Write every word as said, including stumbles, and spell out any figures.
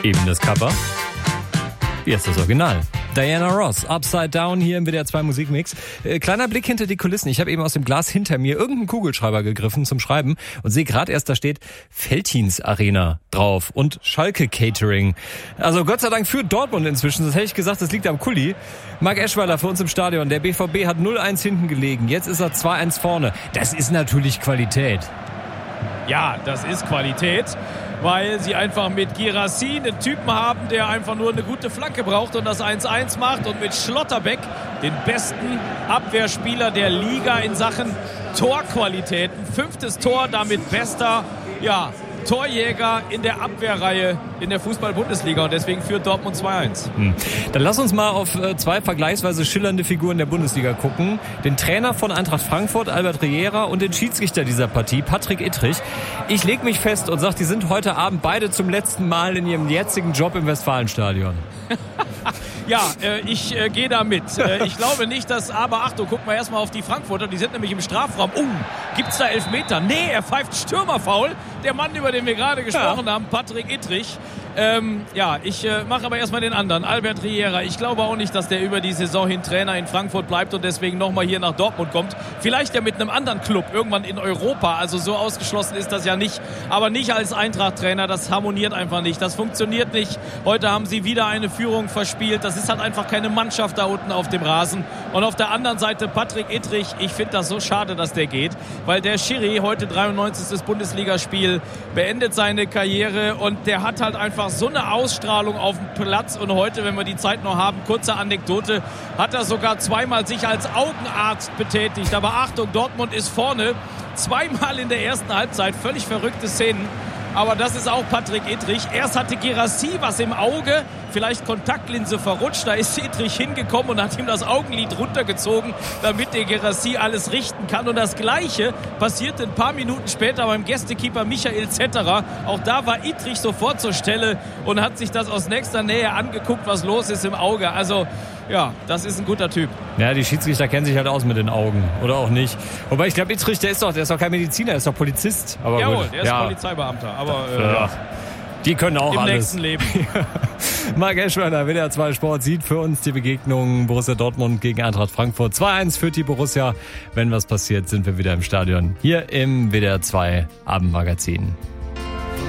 Eben das Cover. Jetzt das Original. Diana Ross, Upside Down hier im W D R zwei Musikmix. Äh, kleiner Blick hinter die Kulissen. Ich habe eben aus dem Glas hinter mir irgendeinen Kugelschreiber gegriffen zum Schreiben und sehe gerade erst, da steht Veltins Arena drauf und Schalke Catering. Also Gott sei Dank für Dortmund inzwischen. Das hätte ich gesagt, das liegt am Kuli. Marc Eschweiler für uns im Stadion. Der B V B hat null eins hinten gelegen. Jetzt ist er zwei eins vorne. Das ist natürlich Qualität. Ja, das ist Qualität, weil sie einfach mit Guirassy einen Typen haben, der einfach nur eine gute Flanke braucht und das eins eins macht, und mit Schlotterbeck, den besten Abwehrspieler der Liga in Sachen Torqualitäten. Fünftes Tor, damit bester, ja, Torjäger in der Abwehrreihe in der Fußball-Bundesliga, und deswegen führt Dortmund zwei eins. Hm. Dann lass uns mal auf äh, zwei vergleichsweise schillernde Figuren der Bundesliga gucken. Den Trainer von Eintracht Frankfurt, Albert Riera, und den Schiedsrichter dieser Partie, Patrick Ittrich. Ich leg mich fest und sag, die sind heute Abend beide zum letzten Mal in ihrem jetzigen Job im Westfalenstadion. Ja, äh, ich äh, gehe da mit. Äh, ich glaube nicht, dass, aber Achtung, guck mal erstmal auf die Frankfurter, die sind nämlich im Strafraum. Uh, gibt's da Elfmeter? Nee, er pfeift Stürmerfoul. Der Mann, über den wir gerade gesprochen ja. haben, Patrick Ittrich. Ähm, ja, ich äh, mache aber erstmal den anderen, Albert Riera. Ich glaube auch nicht, dass der über die Saison hin Trainer in Frankfurt bleibt und deswegen nochmal hier nach Dortmund kommt. Vielleicht ja mit einem anderen Club, irgendwann in Europa. Also so ausgeschlossen ist das ja nicht. Aber nicht als Eintracht-Trainer, das harmoniert einfach nicht. Das funktioniert nicht. Heute haben sie wieder eine Führung verspielt. Das ist halt einfach keine Mannschaft da unten auf dem Rasen. Und auf der anderen Seite Patrick Ittrich. Ich finde das so schade, dass der geht. Weil der Schiri, heute dreiundneunzigstes Bundesligaspiel, beendet seine Karriere und der hat halt einfach so eine Ausstrahlung auf dem Platz. Und heute, wenn wir die Zeit noch haben, kurze Anekdote, hat er sogar zweimal sich als Augenarzt betätigt. Aber Achtung, Dortmund ist vorne. Zweimal in der ersten Halbzeit. Völlig verrückte Szenen. Aber das ist auch Patrick Ittrich. Erst hatte Guirassy was im Auge, vielleicht Kontaktlinse verrutscht. Da ist Ittrich hingekommen und hat ihm das Augenlid runtergezogen, damit der Guirassy alles richten kann. Und das Gleiche passierte ein paar Minuten später beim Gästekeeper Michael Zetterer. Auch da war Ittrich sofort zur Stelle und hat sich das aus nächster Nähe angeguckt, was los ist im Auge. Also ja, das ist ein guter Typ. Ja, die Schiedsrichter kennen sich halt aus mit den Augen. Oder auch nicht. Wobei, ich glaube, Ittrich, der ist doch, der ist doch kein Mediziner, der ist doch Polizist. Aber Jawohl, gut. der ist ja. Polizeibeamter. Aber äh, ja. Die können auch im alles. nächsten Leben. Marc Eschweiler, W D R zwei Sport, sieht für uns die Begegnung Borussia Dortmund gegen Eintracht Frankfurt. zwei eins führt die Borussia. Wenn was passiert, sind wir wieder im Stadion. Hier im W D R zwei Abendmagazin.